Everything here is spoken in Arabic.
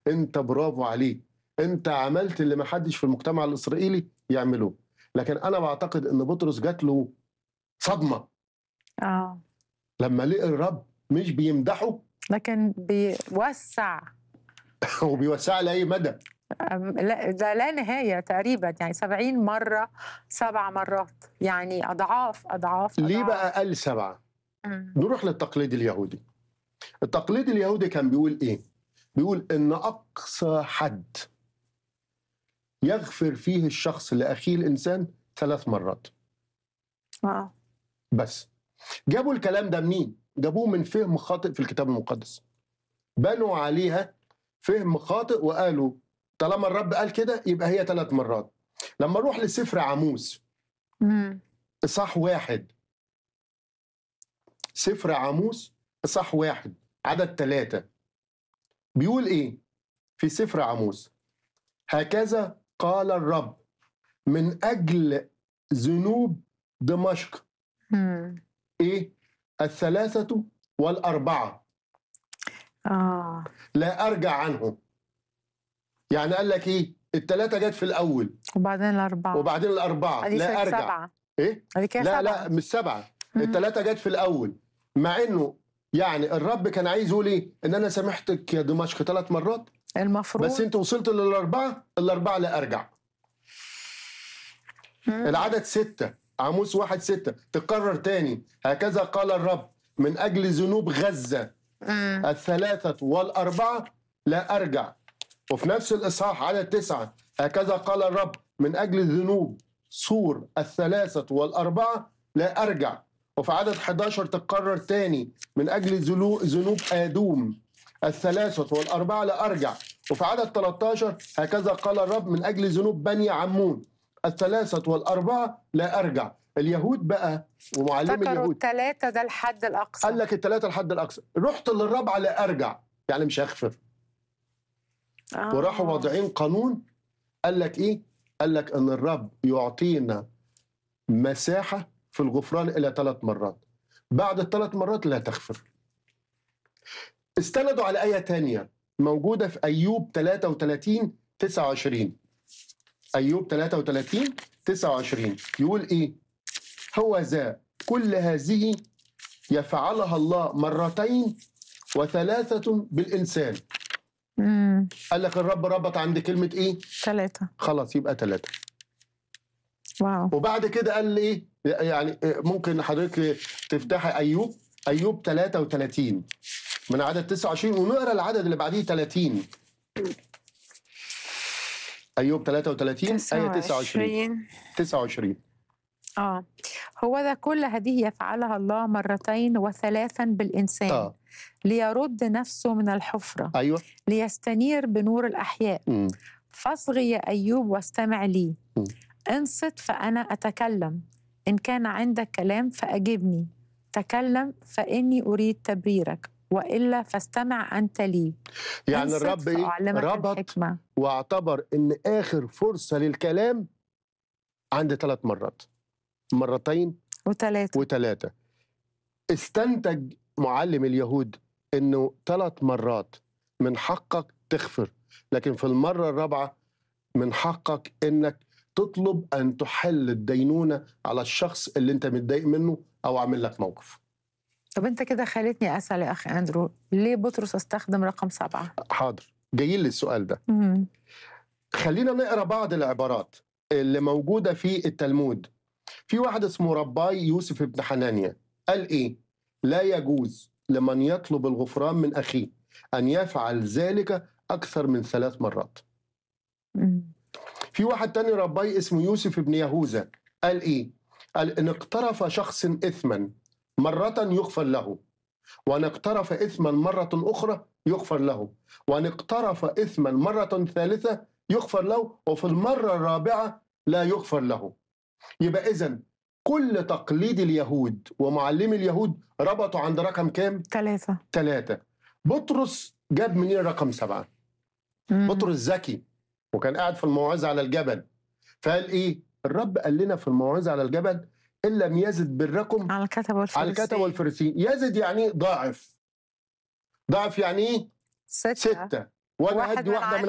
انت برافو عليك، انت عملت اللي ما حدش في المجتمع الاسرائيلي يعمله. لكن انا بعتقد ان بطرس جات له صدمه اه لما لقى الرب مش بيمدحه لكن بيوسع. وبيوسع لاي مدى. لا ده لا نهاية تقريبا، يعني 70 مرة 7 مرات، يعني أضعاف أضعاف ليه أضعاف. بقى قال 7؟ مم. نروح للتقليد اليهودي. التقليد اليهودي كان بيقول ايه؟ بيقول ان اقصى حد يغفر فيه الشخص لاخيه الانسان 3 مرات اه بس. جابوا الكلام ده منين؟ جابوه من فهم خاطئ في الكتاب المقدس، بنوا عليها فهم خاطئ وقالوا طالما الرب قال كده يبقى هي 3 مرات. لما نروح لسفر عاموس مم. إصحاح 1، سفر عاموس إصحاح 1 عدد 3 بيقول إيه؟ في سفر عاموس: هكذا قال الرب من أجل ذنوب دمشق مم. إيه؟ 3 و4 اه لا أرجع عنهم. يعني قال لك إيه؟ 3 جت في الأول وبعدين الأربعة، وبعدين 4 هذه لا أرجع. 7. إيه؟ هذه كده لا 7. مش 7، مم. 3 جت في الأول. مع إنه يعني الرب كان عايز يقول إيه؟ إن أنا سامحتك يا دمشق 3 مرات، المفروض بس أنت وصلت الأربعة لا أرجع. العدد 6 عاموس 1:6 تكرر تاني: هكذا قال الرب من أجل ذنوب غزة 3 و4 لا أرجع. وفي نفس الإصحاح عدد 9: هكذا قال الرب من أجل ذنوب سور 3 و4 لا أرجع. وفي عدد 11 تكرر تاني: من أجل ذنوب آدوم 3 و4 لا أرجع. وفي عدد 13: هكذا قال الرب من أجل ذنوب بني عمون 3 و4 لا أرجع. اليهود بقى ومعلمي افتكروا اليهود 3 ده الحد الأقصى. قال لك 3 الحد الأقصى، رحت للرابعة لا أرجع، يعني مش هغفر. وراحوا واضعين قانون قال لك ايه؟ قال لك ان الرب يعطينا مساحه في الغفران الى 3 مرات، بعد ال3 مرات لا تغفر. استندوا على ايه تانية موجوده في ايوب 33:29. ايوب 33:29 يقول ايه؟ هو ذا كل هذه يفعلها الله 2 و3 بالانسان. قال لك الرب ربط عند كلمه ايه؟ 3. خلاص يبقى 3. واو. وبعد كده قال لي ايه؟ يعني ممكن حضرتك تفتحي ايوب 33 من عدد 29 ونقرا العدد اللي بعديه 30. ايوب 33 ايه 29. هو ذا كل هذه يفعلها الله 2 و3 بالإنسان ليرد نفسه من الحفرة. ايوه ليستنير بنور الأحياء. فاصغي يا أيوب واستمع لي. انصت فأنا أتكلم، إن كان عندك كلام فأجبني. تكلم فإني أريد تبريرك، وإلا فاستمع أنت لي. يعني الرب ربط الحكمة. واعتبر إن آخر فرصة للكلام عند 3 مرات، 2 و3. استنتج معلم اليهود إنه 3 مرات من حقك تغفر، لكن في المرة الرابعة من حقك إنك تطلب أن تحل الدينونة على الشخص اللي أنت متضايق منه أو عامل لك موقف. طب أنت كده خلتني أسأل يا أخي أندرو، ليه بطرس استخدم رقم 7؟ حاضر، جايين للسؤال ده. خلينا نقرأ بعض العبارات اللي موجودة في التلمود. في واحد اسمه رباي يوسف بن حنانيا قال إيه؟ لا يجوز لمن يطلب الغفران من أخيه أن يفعل ذلك أكثر من 3 مرات. في واحد تاني رباي اسمه يوسف بن يهوذا قال إيه؟ قال إن اقترف شخص إثما مرة يغفر له، وأن اقترف إثما مرة أخرى يغفر له، وأن اقترف إثما مرة ثالثة يغفر له، وفي المرة الرابعة لا يغفر له. يبقى إذن كل تقليد اليهود ومعلمي اليهود ربطوا عند رقم كام؟ 3. بطرس جاب منين رقم 7؟ بطرس ذكي وكان قاعد في الموعظة على الجبل، فقال إيه؟ الرب قال لنا في الموعظة على الجبل إن لم يزد بركم على الكتب والفريسيين. يزد يعني ضاعف. ضاعف يعني إيه؟ 6. وانا واحد هدي من واحده من